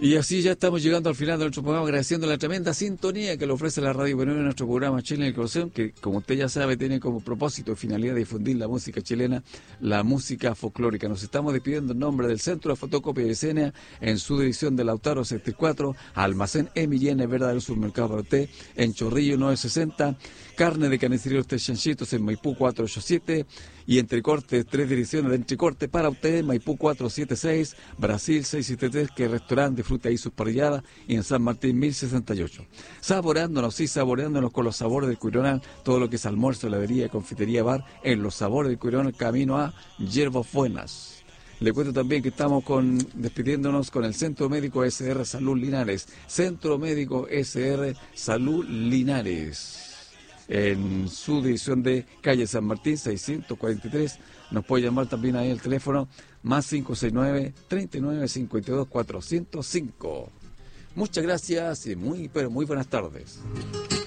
Y así ya estamos llegando al final de nuestro programa, agradeciendo la tremenda sintonía que le ofrece la Radio Peruana en nuestro programa Chile en el Corazón, que como usted ya sabe tiene como propósito y finalidad difundir la música chilena, la música folclórica. Nos estamos despidiendo en nombre del Centro de Fotocopia de Escena, en su división de Lautaro 74, Almacén Emiliana, verdadero supermercado para usted, en Chorrillo 960, carne de carnicería usted chanchitos en Maipú 487, y Entrecortes, 3 direcciones de Entrecortes para ustedes, Maipú 476, Brasil 673, que restaurante disfruta ahí sus parrilladas, y en San Martín 1068. Saboreándonos con los sabores del Cuironal, todo lo que es almuerzo, heladería, confitería, bar, en los sabores del Cuironal, camino a Hierbas Buenas. Le cuento también que estamos despidiéndonos con el Centro Médico SR Salud Linares. Centro Médico SR Salud Linares, en su división de calle San Martín 643. Nos puede llamar también ahí el teléfono más 569-3952-405. Muchas gracias y muy buenas tardes.